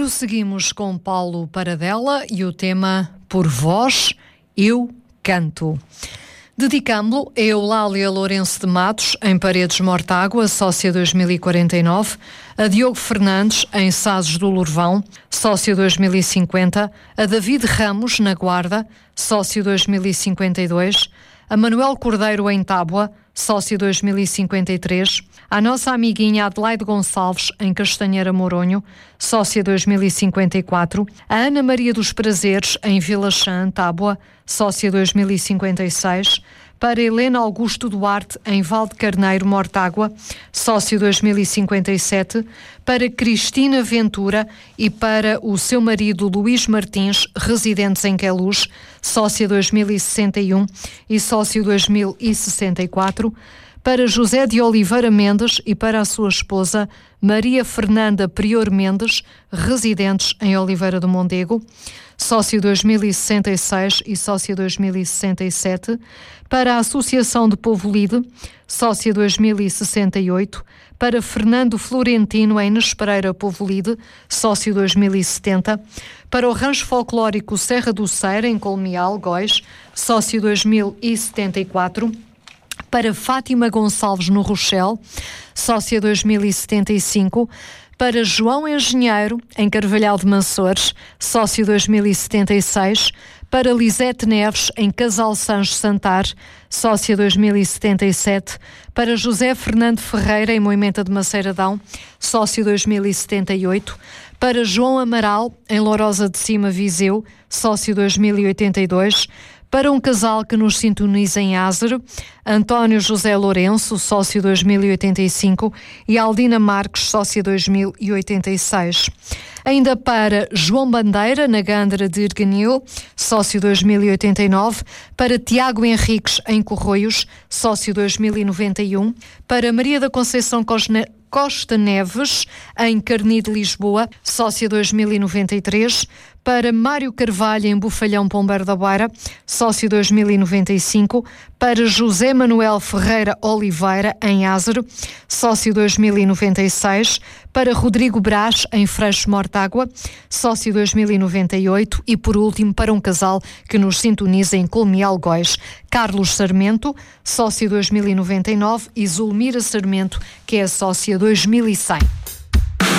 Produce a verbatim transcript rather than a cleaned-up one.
Prosseguimos com Paulo Paradela e o tema Por Vós Eu Canto. Dedicámo-lo a Eulália Lourenço de Matos, em Paredes Mortágua, sócia dois mil e quarenta e nove, a Diogo Fernandes, em Sazes do Lourvão, sócio dois mil e cinquenta, a David Ramos, na Guarda, sócio dois mil e cinquenta e dois, a Manuel Cordeiro, em Tábua, sócio dois mil e cinquenta e três, a nossa amiguinha Adelaide Gonçalves, em Castanheira Moronho, sócia dois mil e cinquenta e quatro, a Ana Maria dos Prazeres, em Vila Chã, Tábua, sócia dois mil e cinquenta e seis, para Helena Augusto Duarte, em Valde Carneiro, Mortágua, sócio dois mil e cinquenta e sete, para Cristina Ventura e para o seu marido Luís Martins, residentes em Queluz, sócia dois mil e sessenta e um e sócio dois mil e sessenta e quatro, para José de Oliveira Mendes e para a sua esposa Maria Fernanda Prior Mendes, residentes em Oliveira do Mondego, sócio dois mil e sessenta e seis e sócio dois mil e sessenta e sete, para a Associação de Povo Lide, sócia dois mil e sessenta e oito, para Fernando Florentino em Nespereira Povo Lide, sócio dois mil e setenta, para o Rancho Folclórico Serra do Ceira, em Colmeal, Góis, sócio dois mil e setenta e quatro, para Fátima Gonçalves no Rochel, sócia dois mil e setenta e cinco, para João Engenheiro, em Carvalhal de Mansores, sócio dois mil e setenta e seis, para Lisete Neves, em Casal Sancho Santar, sócia dois mil e setenta e sete, para José Fernando Ferreira, em Moimenta de Maceiradão, sócio dois mil e setenta e oito, para João Amaral, em Lourosa de Cima, Viseu, sócio dois mil e oitenta e dois, para um casal que nos sintoniza em Ázaro, António José Lourenço, sócio dois mil e oitenta e cinco, e Aldina Marques, sócia dois mil e oitenta e seis. Ainda para João Bandeira, na Gândara de Erganil, sócio dois mil e oitenta e nove, para Tiago Henriques, em Corroios, sócio dois mil e noventa e um, para Maria da Conceição Cosne... Costa Neves, em Carni de Lisboa, sócia dois mil e noventa e três, para Mário Carvalho, em Bufalhão Pombeiro da Beira, sócio dois mil e noventa e cinco, para José Manuel Ferreira Oliveira, em Ázaro, sócio dois mil e noventa e seis, para Rodrigo Brás, em Freixo Mortágua, sócio dois mil e noventa e oito, e por último para um casal que nos sintoniza em Colmeal, Góis, Carlos Sarmento, sócio dois mil e noventa e nove, e Zulmira Sarmento, que é a sócia dois mil e cem.